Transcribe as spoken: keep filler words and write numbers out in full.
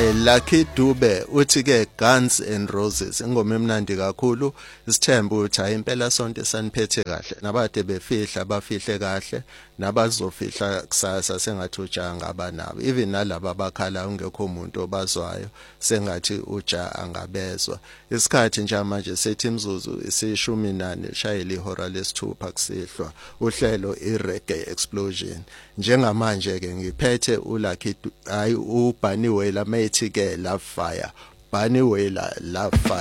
Hayi Lucky Dube uthi ke Guns and Roses ingoma emnandi kakhulu isithemba ukuthi hayi impela sonke saniphethe kahle nabade befihla bafihle kahle nabazofihla kusasa sengathi uja ngaba nabo even nalabo abakhala ungekho umuntu obazwayo sengathi uja angabezwa isikhathi nje manje sethi imzuzu isishumi nane shayela ihora lesithupha kusihlwa uhlelo iReggae Explosion njengamanje ke ngiphethe uLucky hayi uBunny Wailer methi ke Love Fire Bunny Wailer Love Fire